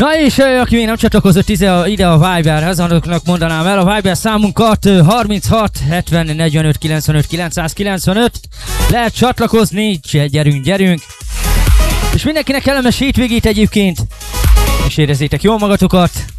Na és aki még nem csatlakozott ide a Viberhez, annak mondanám el a Viber számunkat 36 70 45 95 995. Lehet csatlakozni, gyerünk. És mindenkinek kellemes hétvégét egyébként. És érezzétek jól magatokat.